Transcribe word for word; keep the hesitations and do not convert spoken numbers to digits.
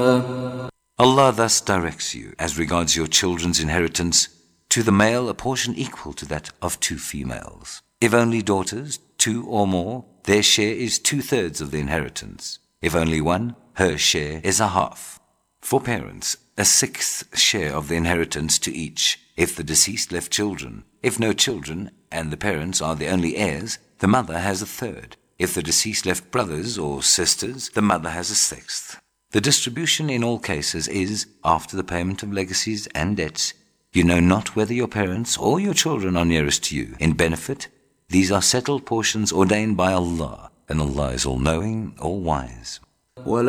Allah thus directs you, as regards your children's inheritance, to the male a portion equal to that of two females. If only daughters, two or more, their share is two-thirds of the inheritance. If only one, her share is a half. For parents, a sixth share of the inheritance to each, if the deceased left children. If no children, and the parents are the only heirs, the mother has a third. If the deceased left brothers or sisters, the mother has a sixth. The distribution in all cases is, after the payment of legacies and debts. You know not whether your parents or your children are nearest to you in benefit. These are settled portions ordained by Allah, and Allah is all-knowing, all-wise.